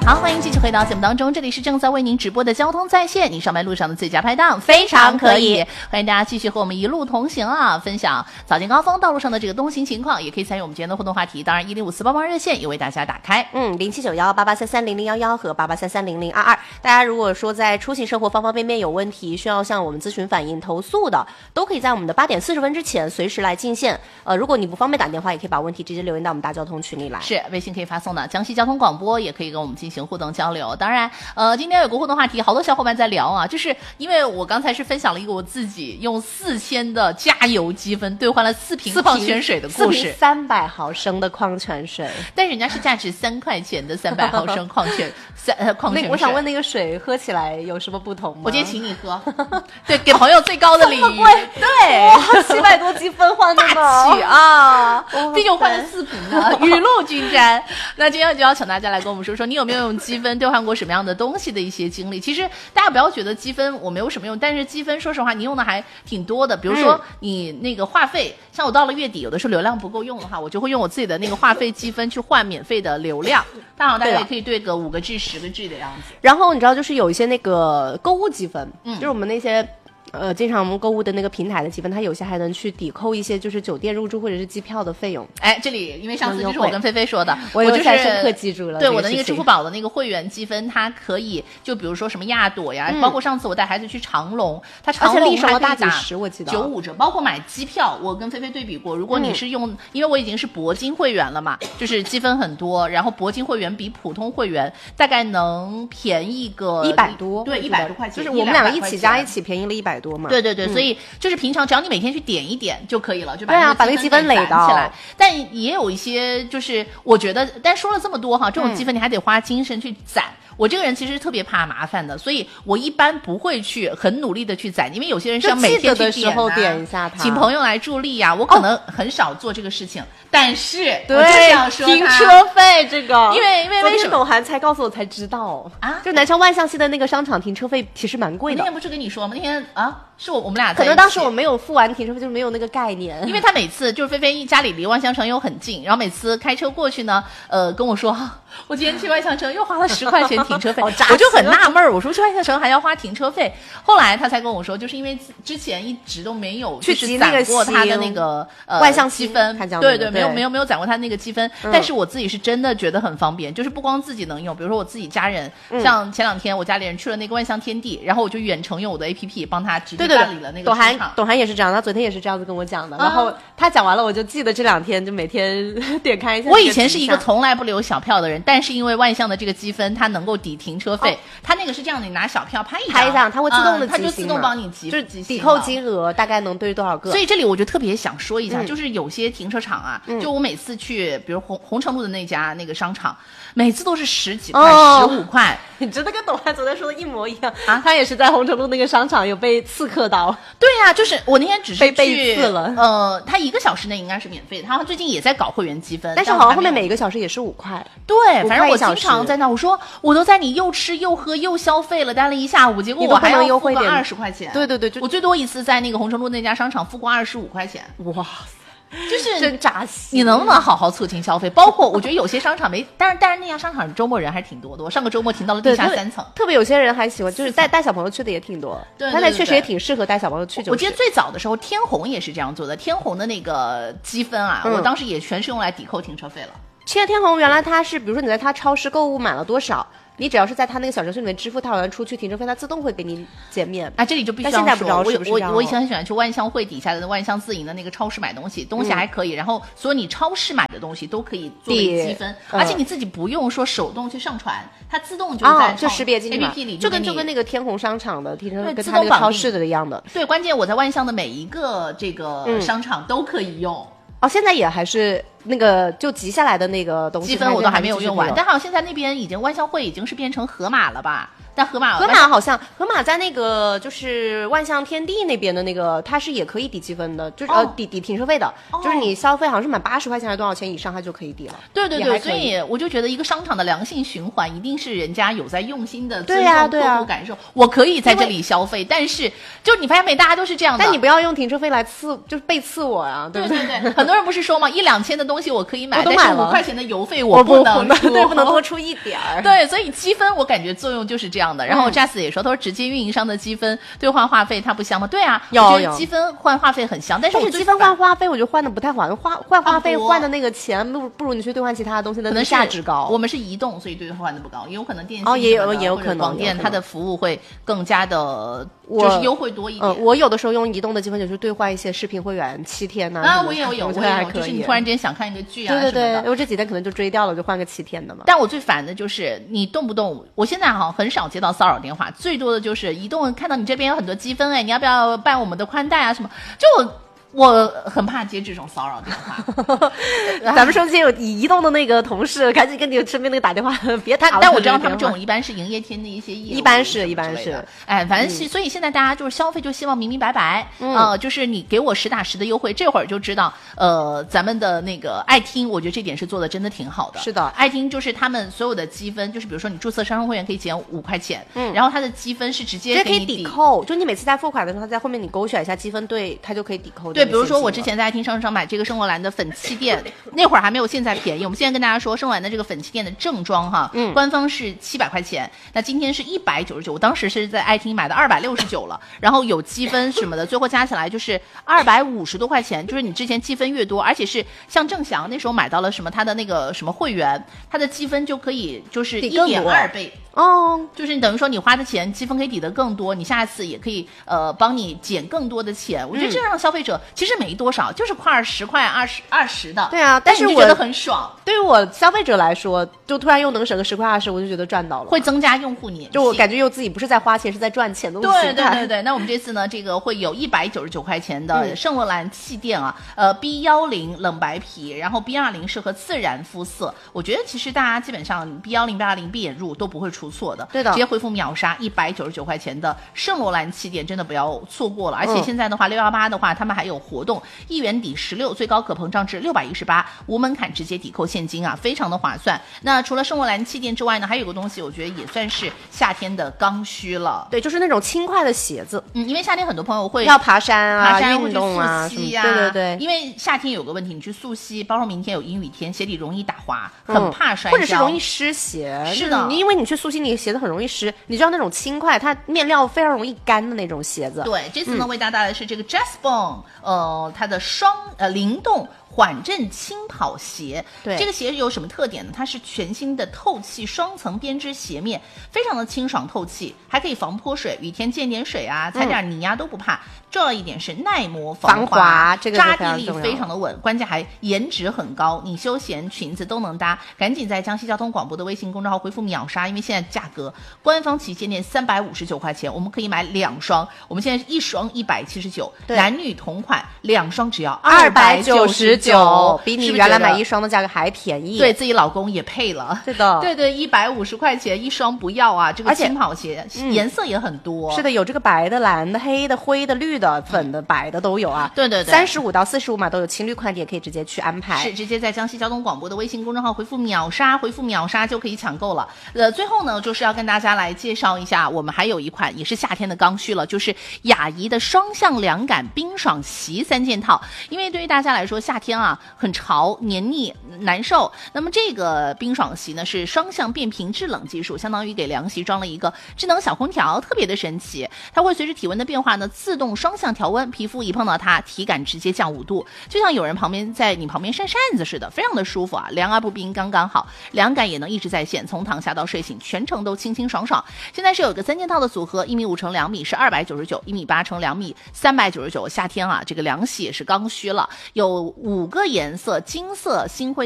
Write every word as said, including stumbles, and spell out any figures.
好，欢迎继续回到节目当中，这里是正在为您直播的交通在线，您上班路上的最佳拍档，非常可以。欢迎大家继续和我们一路同行啊，分享早间高峰道路上的这个东行情况，也可以参与我们今天的互动话题。当然，一零五四帮忙热线也为大家打开， 嗯，零七九幺八八三三零零幺幺和八八三三零零二二。大家如果说在出行生活方方面面有问题，需要向我们咨询、反映、投诉的，都可以在我们的八点四十分之前随时来进线。呃，如果你不方便打电话，也可以把问题直接留言到我们大交通群里来。 是，微信可以发送的，江西交通广播也可以跟我们进行互动交流。当然，呃，今天有个互动话题，好多小伙伴在聊啊，就是因为我刚才是分享了一个我自己用四千的加油积分兑换了四瓶矿泉水的故事， 三百毫升的矿泉水， 但人家是价值三块钱的三百毫升矿泉三呃矿泉水。 我想问那个水喝起来有什么不同吗？ 我今天请你喝，对，给朋友最高的礼遇，对， 哇，七百多积分换的大气啊！毕竟我换了四瓶呢，雨露均沾。那今天就要请大家来跟我们说说，你有没有用积分兑换过什么样的东西的一些经历？其实大家不要觉得积分我没有什么用，但是积分说实话你用的还挺多的。比如说你那个话费，嗯、像我到了月底，有的时候流量不够用的话，我就会用我自己的那个话费积分去换免费的流量。当然，大家也可以兑个五个 G、十个 G 的样子。 然后你知道，就是有一些那个购物积分， 嗯， 就是我们那些。呃，经常购物的那个平台的积分，它有些还能去抵扣一些就是酒店入住或者是机票的费用。 哎，这里因为上次就是我跟菲菲说的， 我就是深刻记住了。 对，我的那个支付宝的那个会员积分，它可以就比如说什么亚朵呀，嗯、包括上次我带孩子去长隆，它长隆还可以打九五折，包括买机票，我跟菲菲对比过，如果你是用，嗯、因为我已经是铂金会员了嘛，就是积分很多，然后铂金会员比普通会员大概能便宜个一百多， 对，一百多块钱， 就是我们两个一起加一起便宜了一百多嘛。 对对对，嗯、所以就是平常只要你每天去点一点就可以了，就把那个积分垒起来。但也有一些就是我觉得，但说了这么多哈，这种积分你还得花精神去攒。嗯、我这个人其实特别怕麻烦的，所以我一般不会去很努力的去攒，因为有些人是要每天去点、啊、 点一下它， 请朋友来助力呀、啊，我可能很少做这个事情。哦、但是对， 我就想说停车费这个， 因为因为为什么董涵才告诉我才知道啊？就南昌万象系的那个商场停车费其实蛮贵的。 那天不是跟你说吗？那天啊。是我我们俩可能当时我没有付完停车费，就是没有那个概念。 因为他每次就是菲菲家里离万象城又很近，然后每次开车过去呢，呃，跟我说，啊、我今天去万象城又花了十块钱停车费，我就很纳闷儿，我说去万象城还要花停车费。后来他才跟我说，就是因为之前一直都没有去积攒过他的那个呃万象积分， 对对对，没有没有没有攒过他那个积分。嗯、但是我自己是真的觉得很方便，就是不光自己能用，比如说我自己家人，嗯、像前两天我家里人去了那个万象天地，然后我就远程用我的 A P P 帮他直接办理了那个。 董涵董涵也是这样，他昨天也是这样子跟我讲的，然后他讲完了，我就记得这两天就每天点开一下。 我以前是一个从来不留小票的人，但是因为万象的这个积分，它能够抵停车费，它、哦、那个是这样的，你拿小票拍一张， 拍一张，它会自动的、嗯， 它就自动帮你积， 就是抵扣金额大概能兑多少个。 所以这里我就特别想说一下， 嗯、 就是有些停车场啊，嗯、就我每次去，比如红红城路的那家那个商场，每次都是十几块、十五块。 你真的跟董涵昨天说的一模一样啊！他也是在红城路那个商场有被刺客到。 对呀、啊，就是我那天只是去被刺了。 呃，他一个小时内应该是免费的，他最近也在搞会员积分， 但是好像后面每一个小时也是五块。 对，反正我经常在那，我说我都在你又吃又喝又消费了，待了一下午，结果我还要付个二十块钱。 对对对， 我最多一次在那个红城路那家商场付过二十五块钱。 哇。 就是真扎心， 你能不能好好促进消费？包括我觉得有些商场没，但是但是那家商场周末人还挺多的。我上个周末停到了地下三层， 特别有些人还喜欢，就是带带小朋友去的也挺多。 对， 他那确实也挺适合带小朋友去。 我记得最早的时候，天虹也是这样做的。天虹的那个积分啊，嗯、我当时也全是用来抵扣停车费了。 现在天虹原来它是，比如说你在它超市购物买了多少。你只要是在他那个小程序里面支付，他好像出去停车费，他自动会给你减免。 啊，这里就必须要说， 但现在不知道是不是这样。 我我我以前很喜欢去万象汇底下的万象自营的那个超市买东西，东西还可以，嗯、然后所有你超市买的东西都可以作为积分，嗯、而且你自己不用说手动去上传，它自动就在、 哦、就识别进去 A P P 里就跟就跟那个天虹商场的停车跟它那个超市的一样的。 对，关键我在万象的每一个这个商场都可以用。 嗯哦，现在也还是那个就集下来的那个东西， 积分我都还没有用完，但好像现在那边已经万象汇已经是变成盒马了吧？但盒马盒马好像盒马在那个就是万象天地那边的那个，它是也可以抵积分的，就是、哦、呃抵抵停车费的，哦、就是你消费好像是满八十块钱还是多少钱以上，它就可以抵了。 对对对，所以我就觉得一个商场的良性循环，一定是人家有在用心的尊重客户感受。啊啊、我可以在这里消费，但是就你发现没，大家都是这样的。 但你不要用停车费来刺，就是背刺我呀、啊，对不对？ 对对对，很多人不是说嘛，一两千的东东西我可以买， 我都买但是了五块钱的邮费我不能出， 对，不能多出一点儿。 对，所以积分我感觉作用就是这样的。然后嗯 Jazz 也说，他说直接运营商的积分兑换话费它不香吗？对啊， 有我觉得有积分换话费很香，但是我最但是积分烦换话费，我觉得换的不太划算，花换话费差不多换的那个钱，不如不如你去兑换其他的东西的那个可能是价值高。 我们是移动，所以兑换的不高，也有可能电信哦也有什么的或者也有可能广电有可能它的服务会更加的， 我就是优惠多一点。 嗯，我有的时候用移动的积分就去兑换一些视频会员七天呐、 啊， 什么我也有有， 我我也有， 觉得还可以。 就是你突然间想看一个剧啊对对什么的对，我这几天可能就追掉了，我就换个七天的嘛。 但我最烦的就是你动不动，我现在好像很少接到骚扰电话，最多的就是移动看到你这边有很多积分，哎，你要不要办我们的宽带啊什么？就我我很怕接这种骚扰电话。 咱们收机有移动的那个同事，赶紧跟你身边那个打电话，别打了。 但我知道他们这种种一般是营业天的一些业务， 一般是什么一般之类的是哎，反正是、嗯、所以现在大家就是消费就希望明明白白， 嗯、 呃，就是你给我实打实的优惠，这会儿就知道，呃，咱们的那个爱听，我觉得这点是做的真的挺好的。 是的， 爱听就是他们所有的积分，就是比如说你注册商城会员可以减五块钱，嗯，然后它的积分是直接给你抵扣，就你每次在付款的时候，它在后面你勾选一下积分对，它就可以抵扣。 对，比如说我之前在爱听商城上买这个圣罗兰的粉气垫，那会儿还没有现在便宜。我们现在跟大家说，圣罗兰的这个粉气垫的正装哈，嗯，官方是七百块钱，那今天是一百九十九，我当时是在爱听买的二百六十九了，然后有积分什么的，最后加起来就是二百五十多块钱，就是你之前积分越多，而且是像郑翔那时候买到了什么他的那个什么会员，他的积分就可以就是一点二倍。 哦， 就是你等于说你花的钱积分可以抵得更多，你下次也可以呃帮你减更多的钱。我觉得这让消费者、嗯、其实没多少，就是块十块二十二十的。 对啊，但是我觉得很爽。 对于我消费者来说，就突然又能省个十块二十，我就觉得赚到了， 会增加用户粘性。 就我感觉又自己不是在花钱，是在赚钱的。 对对对对，那我们这次呢，这个会有一百九十九块钱的圣罗兰气垫啊，嗯、呃 B 一零冷白皮，然后 B 二零适合自然肤色。我觉得其实大家基本上 B 一零 B 二零闭眼入都不会出错的。 对的。 直接回复秒杀一百九十九块钱的圣罗兰气垫，真的不要错过了。而且现在的话，六一八的话，他们还有活动，一元抵十六，最高可膨胀至六百一十八，无门槛直接抵扣现金啊，非常的划算。那除了圣罗兰气垫之外呢，还有个东西，我觉得也算是夏天的刚需了。 对，就是那种轻快的鞋子。 嗯，因为夏天很多朋友会要爬山啊、 爬山运动啊、 去溯溪啊， 对对对。 因为夏天有个问题，你去溯溪，包括明天有阴雨天，鞋底容易打滑，很怕摔跤， 嗯、或者是容易湿鞋。 是的， 因为你去溯溪，你的鞋子很容易湿。你知道那种轻快，它面料非常容易干的那种鞋子。 对，这次呢、嗯、为大家带来的是这个 Jazzbone， 呃，它的双呃灵动缓震轻跑鞋。 对， 这个鞋有什么特点呢？它是全新的透气双层编织鞋面，非常的清爽透气，还可以防泼水，雨天溅点水啊，踩点泥啊、嗯、都不怕。重要一点是耐磨防滑， 这个扎地力非常的稳，关键还颜值很高，你休闲裙子都能搭。赶紧在江西交通广播的微信公众号回复秒杀，因为现在价格官方旗舰店三百五十九块钱，我们可以买两双，我们现在一双一百七十九，男女同款，两双只要二百九十九， 比你原来买一双的价格还便宜。 对自己老公也配了， 对的， 对对，一百五十块钱一双不要啊！这个轻跑鞋、嗯、颜色也很多， 是的，有这个白的、蓝的、黑的、灰的、绿的、粉的、白的都有啊。 对对对， 三十五到四十五码都有，情侣款也可以直接去安排。 是直接在江西交通广播的微信公众号回复秒杀，回复秒杀就可以抢购了。呃，最后呢，就是要跟大家来介绍一下，我们还有一款也是夏天的刚需了，就是雅怡的双向凉感冰爽席三件套。因为对于大家来说，夏天啊很潮、黏腻、难受，那么这个冰爽席呢是双向变频制冷技术，相当于给凉席装了一个智能小空调，特别的神奇。它会随着体温的变化呢自动双向调温，皮肤一碰到它，体感直接降五度，就像有人旁边在你旁边扇扇子似的，非常的舒服啊，凉而不冰，刚刚好，凉感也能一直在线，从躺下到睡醒，全程都清清爽爽。现在是有一个三件套的组合，一米五乘两米是二百九十九，一米八乘两米三百九十九。夏天啊，这个凉席也是刚需了，有五个颜色，金色、星辉。